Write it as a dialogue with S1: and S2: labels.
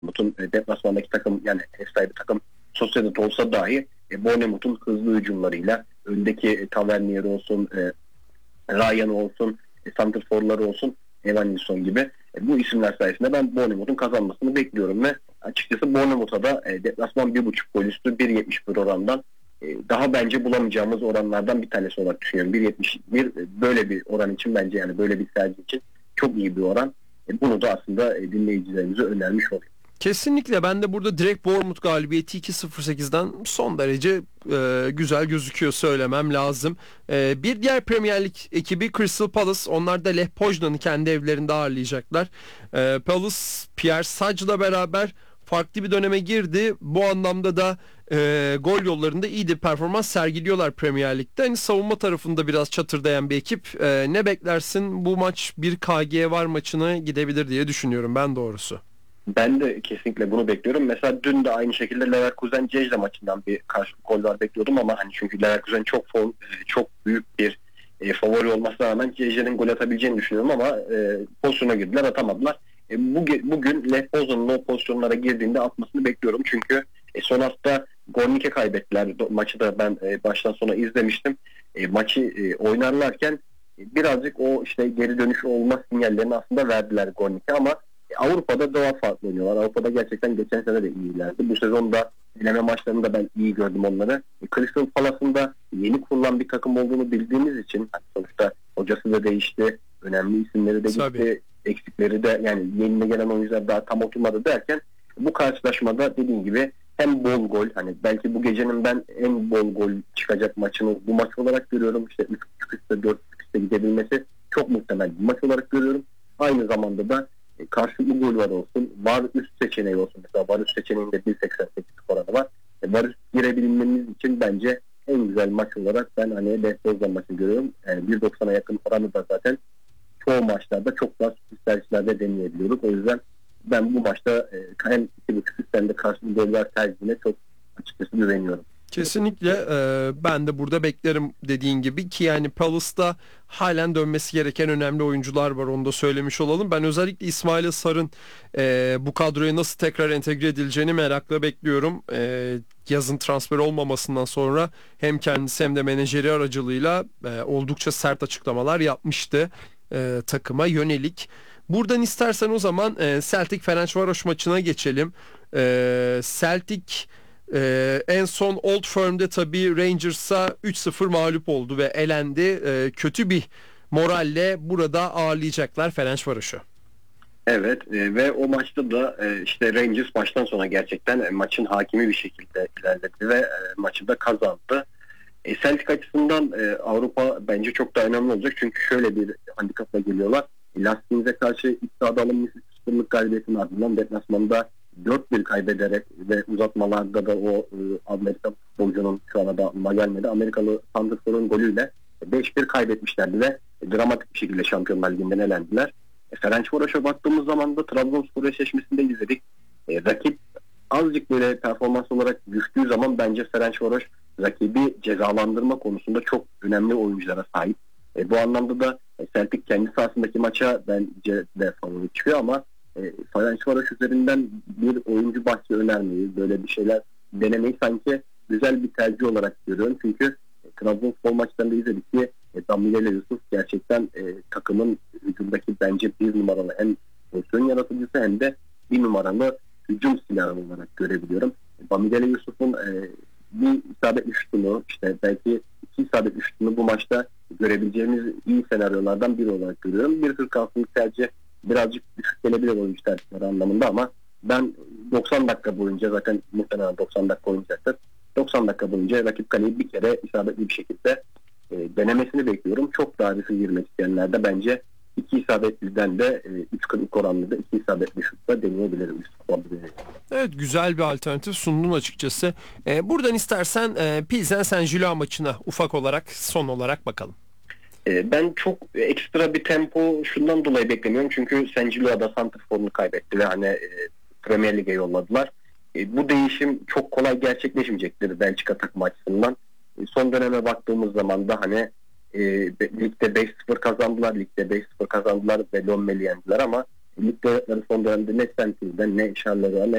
S1: Bournemouth'un deplasmandaki takım, yani ev sahibi takım Sociedad olsa dahi Bournemouth'un hızlı hücumlarıyla öndeki Tavernier olsun, Ryan olsun, santrforları olsun, Evanilson gibi bu isimler sayesinde ben Bournemouth'un kazanmasını bekliyorum ve açıkçası Bournemouth'a da deplasman 1.5 gol üstü 1.71 orandan daha bence bulamayacağımız oranlardan bir tanesi olarak düşünüyorum. 1.71 böyle bir oran için bence, yani böyle bir tercih için çok iyi bir oran. Bunu da aslında dinleyicilerimize önermiş olayım.
S2: Kesinlikle ben de burada direkt Bournemouth galibiyeti 2.08'den son derece güzel gözüküyor, söylemem lazım. Bir diğer Premier Lig ekibi Crystal Palace. Onlar da Lech Poznan'ı kendi evlerinde ağırlayacaklar. Palace Pierre Sage'la beraber farklı bir döneme girdi. Bu anlamda da gol yollarında iyi bir performans sergiliyorlar Premier Lig'de. Hani savunma tarafında biraz çatırdayan bir ekip. Ne beklersin? Bu maç bir KG var maçına gidebilir diye düşünüyorum ben doğrusu.
S1: Ben de kesinlikle bunu bekliyorum. Mesela dün de aynı şekilde Leverkusen Cejde maçından bir karşılık gol var bekliyordum ama hani çünkü Leverkusen çok büyük bir favori olmasına rağmen Cejde'nin gol atabileceğini düşünüyorum ama pozisyona girdiler, atamadılar. Bugün Lech Poznan'ın o pozisyonlara girdiğinde atmasını bekliyorum. Çünkü son hafta Gornik'e kaybettiler. Maçı da ben baştan sona izlemiştim. Maçı oynarlarken birazcık o işte geri dönüş olma sinyallerini aslında verdiler Gornik'e ama Avrupa'da daha farklı oynuyorlar. Avrupa'da gerçekten geçen sene de iyilerdi. Bu sezon da eleme maçlarında ben iyi gördüm onları. Crystal Palace'ın da yeni kurulan bir takım olduğunu bildiğimiz için sonuçta hocası da değişti. Önemli isimleri de gitti.
S2: Tabii.
S1: Eksikleri de, yani yenine gelen oyuncular daha tam oturmadı derken bu karşılaşmada dediğim gibi hem bol gol, hani belki bu gecenin ben en bol gol çıkacak maçını bu maç olarak görüyorum. İşte 3.5 üstte 4.5 üstte gidebilmesi çok muhtemel bir maç olarak görüyorum. Aynı zamanda da karşılıklı gol var olsun, var üst seçeneği olsun. Mesela var üst seçeneğinde 1.88 oranı var. Var üst girebilmemiz için bence en güzel maç olarak ben hani Lech Poznan maçını görüyorum. Yani 1.90'a yakın oranı da zaten çoğu maçlarda çok daha sürpriz tercihlerde deneyebiliyoruz. O yüzden ben bu maçta hem 2.5 üstten de karşılıklı goller tercihine çok açıkçası güveniyorum.
S2: Kesinlikle ben de burada beklerim dediğin gibi ki yani Palace'da halen dönmesi gereken önemli oyuncular var, onu da söylemiş olalım. Ben özellikle İsmail Sar'ın bu kadroya nasıl tekrar entegre edileceğini merakla bekliyorum. Yazın transfer olmamasından sonra hem kendisi hem de menajeri aracılığıyla oldukça sert açıklamalar yapmıştı takıma yönelik. Buradan istersen o zaman Celtic Ferencvaros maçına geçelim. Celtic en son Old Firm'de tabii Rangers'a 3-0 mağlup oldu ve elendi. Kötü bir moralle burada ağırlayacaklar Ferencvaros'u.
S1: Evet ve o maçta da işte Rangers baştan sona gerçekten maçın hakimi bir şekilde ilerledi ve maçı da kazandı. Celtic açısından Avrupa bence çok da önemli olacak çünkü şöyle bir handikapla geliyorlar. Lastiğinize karşı iddiada alınmış 3-0'lık galibiyetin ardından deplasmanda 4-1 kaybederek ve uzatmalarda da o Amerika futbolcunun şu ana da aklıma gelmedi, Amerikalı santrforun golüyle 5-1 kaybetmişlerdi ve dramatik bir şekilde Şampiyonlar Ligi'nden elendiler. Ferencvaros'a baktığımız zaman da Trabzonspor eşleşmesinde izledik. Rakip azıcık böyle performans olarak düştüğü zaman bence Ferencvaros rakibi cezalandırma konusunda çok önemli oyunculara sahip. Bu anlamda da Celtic kendi sahasındaki maça bence de favori çıkıyor ama Ferencvaros üzerinden bir oyuncu bahsi önermeyi, böyle bir şeyler denemeyi sanki güzel bir tercih olarak görüyorum. Çünkü Trabzonspor maçlarında izledik ki Damire Yusuf gerçekten takımın hücumdaki bence bir numaralı hem pozisyon yaratıcısı hem de bir numaralı hücum silahı olarak görebiliyorum. Damire Yusuf'un bir isabetli şutunu, işte belki iki isabetli şutunu bu maçta görebileceğimiz iyi senaryolardan biri olarak görüyorum. 1.46'lık tercih birazcık düşük gelebilir oyuncu tercihleri anlamında ama ben 90 dakika boyunca, zaten muhtemelen 90 dakika oynayacaktır. 90 dakika boyunca rakip kaleyi bir kere isabetli bir şekilde denemesini bekliyorum. Çok daha riske girmek isteyenler de bence 2 isabetliden de 3.40 oranlı da 2 isabetli şutla deneyebilirim.
S2: Evet, güzel bir alternatif sundun açıkçası. Buradan istersen Pilsen Saint-Gilloise maçına ufak olarak son olarak bakalım.
S1: Ben çok ekstra bir tempo şundan dolayı beklemiyorum. Çünkü Saint-Gilloise'da santrforunu kaybetti ve hani Premier Lig'e yolladılar. Bu değişim çok kolay gerçekleşmeyecektir Belçika takımı açısından. Son döneme baktığımız zaman da hani ligde 5-0 kazandılar. Ligde 5-0 kazandılar ve Lommel'i yendiler ama mutlu hayatları son dönemde ne St. Kils'den ne Charleroi ne